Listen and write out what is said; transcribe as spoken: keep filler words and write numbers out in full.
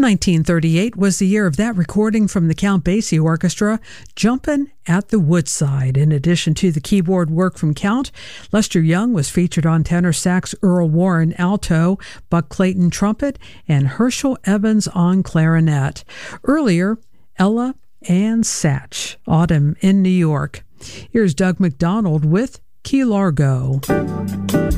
nineteen thirty-eight was the year of that recording from the Count Basie Orchestra, Jumpin' at the Woodside. In addition to the keyboard work from Count, Lester Young was featured on tenor sax, Earl Warren alto, Buck Clayton trumpet, and Herschel Evans on clarinet. Earlier, Ella Ann Satch, Autumn in New York. Here's Doug McDonald with Key Largo.